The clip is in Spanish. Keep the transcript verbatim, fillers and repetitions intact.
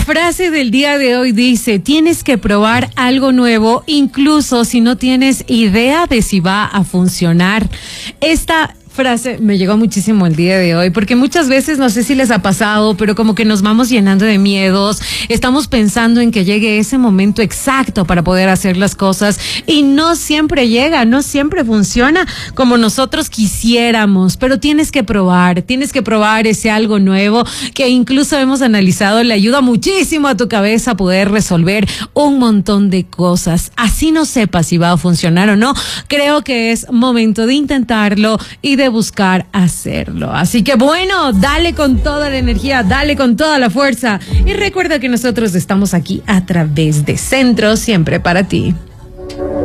frase del día de hoy dice, tienes que probar algo nuevo, incluso si no tienes idea de si va a funcionar. Esta frase me llegó muchísimo el día de hoy, porque muchas veces, no sé si les ha pasado, pero como que nos vamos llenando de miedos, estamos pensando en que llegue ese momento exacto para poder hacer las cosas y no siempre llega, no siempre funciona como nosotros quisiéramos, pero tienes que probar, tienes que probar ese algo nuevo que incluso hemos analizado, le ayuda muchísimo a tu cabeza a poder resolver un montón de cosas. Así no sepas si va a funcionar o no, creo que es momento de intentarlo y de buscar hacerlo. Así que bueno, dale con toda la energía, dale con toda la fuerza y recuerda que nosotros estamos aquí a través de Centro, siempre para ti.